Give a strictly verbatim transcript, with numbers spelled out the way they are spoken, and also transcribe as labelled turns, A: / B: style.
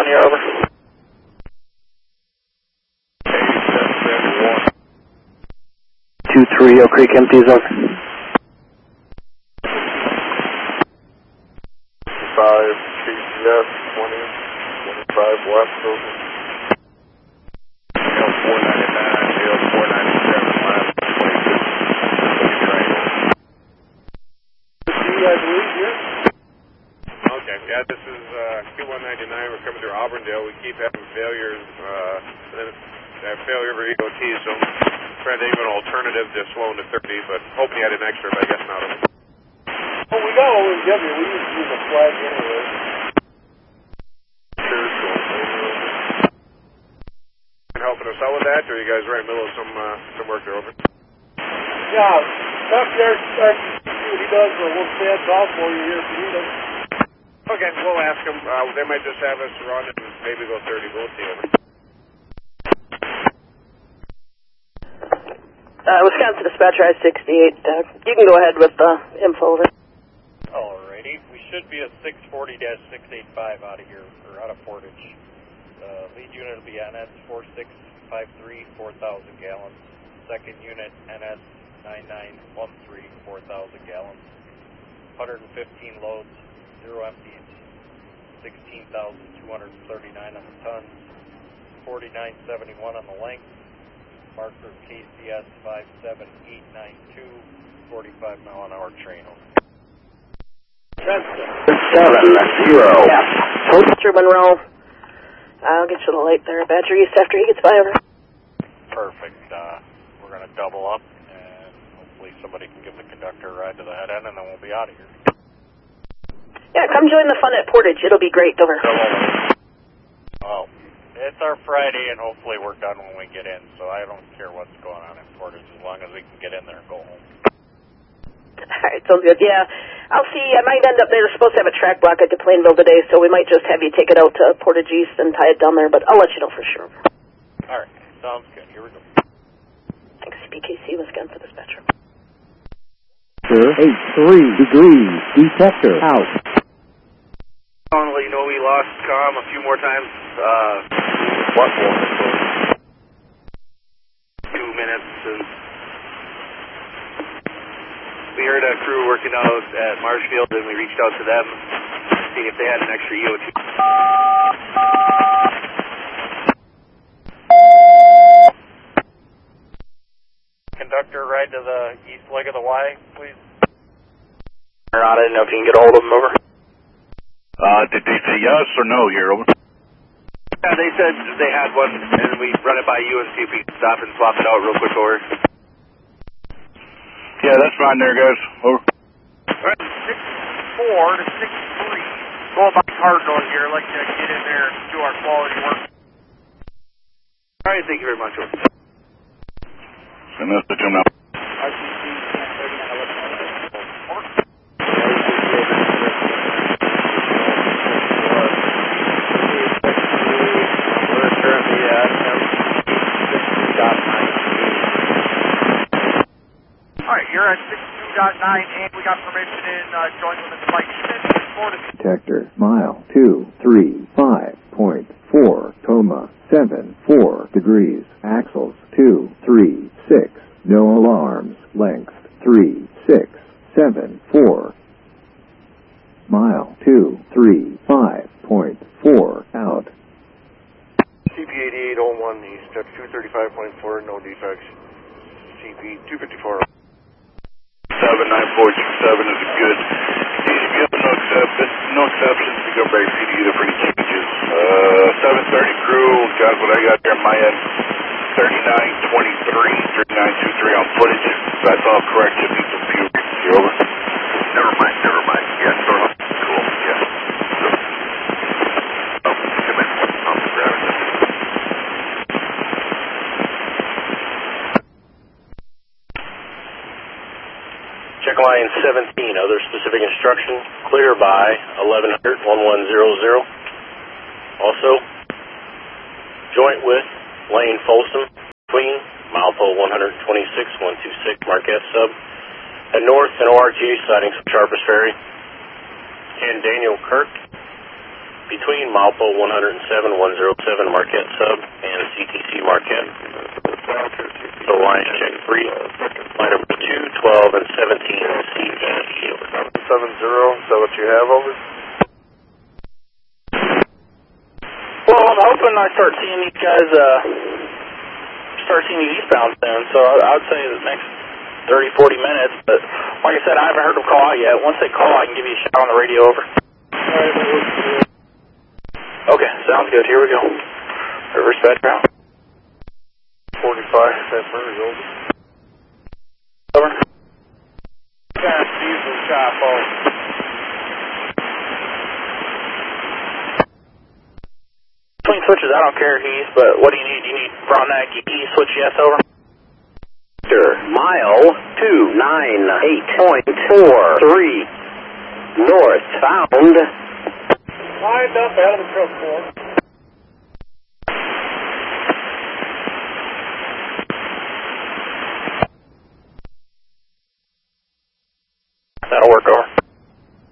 A: California, over.
B: two three, Oak Creek empties, over.
A: five, K C S, twenty, twenty-five west, over. L four ninety-nine, L four ninety-seven, last twenty-six, triangle. I believe, yeah. Okay, yeah, this is uh, Q one ninety-nine, we're coming through Auburndale. We keep having failures, uh, then that failure over E O T, so I'm trying to think of an alternative to slowing to thirty, but hoping you had an extra, but I guess not. Well, we got O M W, we used to use a flag anyway. Sure, so, uh, helping us out with that, or are you guys right in the middle of some, uh, some work there, over? Yeah, Chuck there, uh, see what he does, or we'll stand off for you here if you need him. Okay, we'll ask them. Uh, they might just have us run and maybe go thirty. We'll see, over.
C: Uh, Wisconsin Dispatcher I sixty-eight. Uh, you can go ahead with the info, over.
D: Alrighty. We should be at six forty dash six eighty-five out of here, or out of Portage. Uh, lead unit will be N S four six five three, four thousand gallons. Second unit N S nine nine one three, four thousand gallons. one hundred fifteen loads, zero empties, sixteen thousand two hundred thirty-nine on the tons, forty-nine seventy-one on the length. Marker K C S five seven eight nine two, forty-five mile an hour train.
B: seven zero.
C: Yeah. Mister Monroe. I'll get you the light there. Badger East after he gets by, over.
D: Perfect. Uh, we're going to double up, and hopefully somebody can give the conductor a ride to the head end, and then we'll be out of here.
C: Yeah, come join the fun at Portage. It'll be great, over.
D: Well, it's our Friday, and hopefully we're done when we get in, so I don't care what's going on in Portage as long as we can get in there and go home.
C: All right, sounds good. Yeah, I'll see. I might end up, they were supposed to have a track block at Plainville today, so we might just have you take it out to Portage East and tie it down there, but I'll let you know for sure.
D: All right, sounds good. Here we go.
C: Thanks, B K C, Wisconsin Dispatcher.
E: eight three degrees, detector out.
A: I want to let you know we lost comm a few more times. Uh, what for? Two minutes, and we heard a crew working out at Marshfield, and we reached out to them, seeing if they had an extra E O T.
D: Conductor, ride to the east leg of the Y, please.
B: I didn't know if you can get a hold of them, over.
F: Uh, did they say yes or no here, over?
A: Yeah, they said they had one, and we run it by you and see if we can stop and swap it out real quick, over.
F: Yeah, that's fine there, guys. Over.
A: Alright, six four to six three. Going by Cardinal here. I'd like to get in there and do our quality work. Alright, thank you very much, over.
F: Send us to him now.
A: R C C thirty-nine eleven. Over. We're currently at sixty-two point nine. Alright, you're at sixty-two point nine, and we got permission in uh, joint limits flight unit.
E: Detector, mile two three five point four, coma, seven four degrees, axles, two three six, no alarms, length, three six seven four, mile two three five point four, out.
A: C P eighty-eight oh one east, at two thirty-five point four, no defects. C P two fifty-four.
F: seven nine four two seven is a good. If you have no, except, no exceptions, we go back to either for any changes. Uh, seven thirty crew, got what I got there on my end. thirty-nine twenty-three, thirty-nine twenty-three on footage. That's all correct. Just need some fuel. You over? Never mind, never mind. Yeah, sort of. Cool, yeah. Oh, come in. I'll grab it.
B: Check line seventeen, other specific instruction, clear by eleven hundred, eleven hundred. Also, joint with Lane Folsom, between Malpo one twenty-six, one twenty-six, Marquette sub, and north and O R G, sighting from Sharpest Ferry, and Daniel Kirk, B between Malpo one oh seven one oh seven Marquette Sub and C T C Marquette. So line check three, line number two, twelve, and seventeen C T C.
F: seven zero, is that what you have, over?
G: Well, I'm hoping I start seeing these guys, uh, start seeing these eastbound soon, so I, I would say the next thirty, forty minutes, but like I said, I haven't heard them call out yet. Once they call, I can give you a shout on the radio, over. Okay, sounds good. Here we go. Reverse bed route.
F: forty-five, Saint Mary's, over.
G: Over.
A: Got diesel shop on.
G: Between switches, I don't care, Heath, but what do you need? You need Frontenac E, switch yes, over.
B: Mile two nine eight point four three northbound.
D: Lined up out of the truck floor.
G: That'll work, over.